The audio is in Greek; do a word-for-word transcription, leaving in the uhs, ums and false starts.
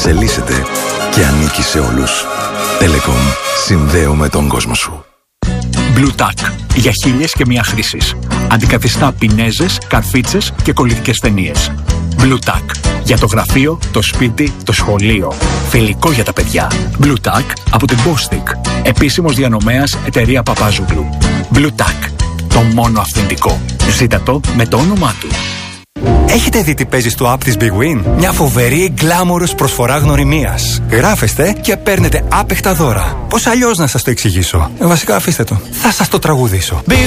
εξελίσσεται και ανήκει σε όλους. Telecom. Συνδέουμε τον κόσμο σου. Blue Tack. Για χίλιες και μία χρήσεις. Αντικαθιστά πινέζες, καρφίτσες και κολλητικές ταινίες. Blue Tack. Για το γραφείο, το σπίτι, το σχολείο. Φιλικό για τα παιδιά. Blue Tack από την Bostik. Επίσημος διανομέας εταιρεία Παπάζουγλου. Blue Tack. Το μόνο αυθεντικό. Ζήτα το με το όνομά του. Έχετε δει τι παίζει στο app της Big Win? Μια φοβερή γκλάμορος προσφορά γνωριμίας. Γράφεστε και παίρνετε άπεχτα δώρα. Πώς αλλιώς να σας το εξηγήσω? Ε, βασικά αφήστε το. Θα σας το τραγουδήσω.